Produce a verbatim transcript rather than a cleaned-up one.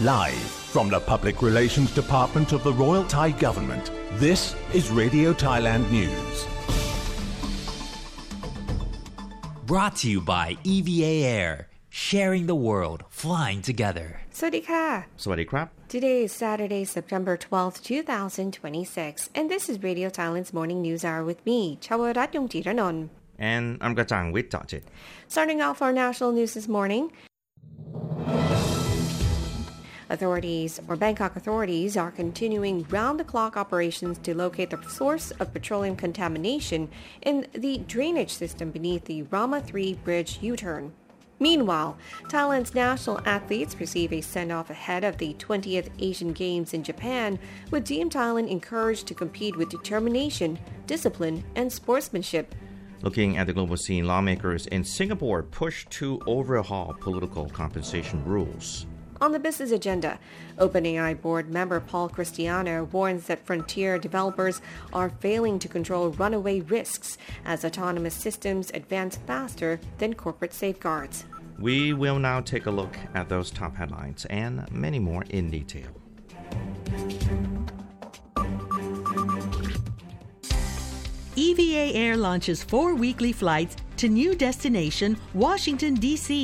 Live from the Public Relations Department of the Royal Thai Government, this is Radio Thailand News. Brought to you by อี วี เอ Air, sharing the world, flying together. สวัสดีค่ะสวัสดีครับ Today is Saturday, September twelfth, twenty twenty-six, and this is Radio Thailand's Morning News Hour with me, Chawarat Yongjiranon. And I'm Kajang with Jajit. Starting off our national news this morning, authorities, or Bangkok authorities, are continuing round-the-clock operations to locate the source of petroleum contamination in the drainage system beneath the Rama three Bridge U-turn. Meanwhile, Thailand's national athletes receive a send-off ahead of the twentieth Asian Games in Japan, with Team Thailand encouraged to compete with determination, discipline, and sportsmanship. Looking at the global scene, lawmakers in Singapore push to overhaul political compensation rules. On the business agenda, OpenAI board member Paul Christiano warns that frontier developers are failing to control runaway risks as autonomous systems advance faster than corporate safeguards. We will now take a look at those top headlines and many more in detail. E V A Air launches four weekly flights to new destination, Washington, D C